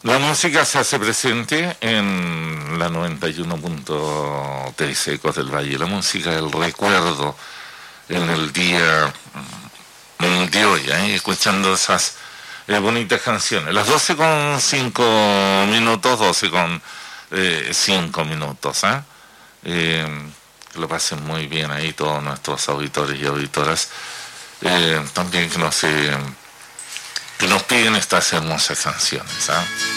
La música se hace presente en la 91.3 Ecos del Valle, la música del recuerdo en el día de hoy, escuchando esas bonitas canciones. Las 12:05, 12:05. Que lo pasen muy bien ahí todos nuestros auditores y auditoras. También que nos piden estas hermosas canciones.